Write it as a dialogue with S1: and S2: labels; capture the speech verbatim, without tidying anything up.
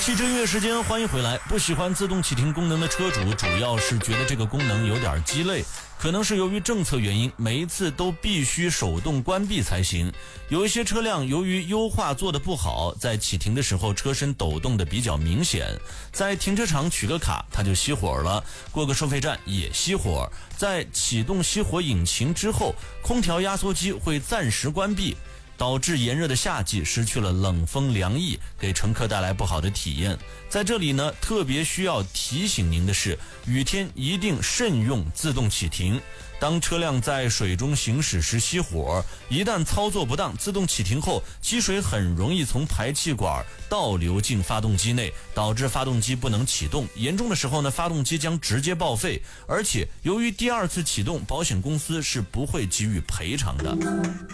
S1: 汽车音乐时间，欢迎回来。不喜欢自动启停功能的车主，主要是觉得这个功能有点鸡肋，可能是由于政策原因，每一次都必须手动关闭才行。有一些车辆由于优化做得不好，在启停的时候车身抖动的比较明显，在停车场取个卡它就熄火了，过个收费站也熄火。在启动熄火引擎之后，空调压缩机会暂时关闭，导致炎热的夏季失去了冷风凉意，给乘客带来不好的体验。在这里呢，特别需要提醒您的是，雨天一定慎用自动启停。当车辆在水中行驶时熄火，一旦操作不当，自动启停后，积水很容易从排气管倒流进发动机内，导致发动机不能启动。严重的时候呢，发动机将直接报废，而且由于第二次启动，保险公司是不会给予赔偿的。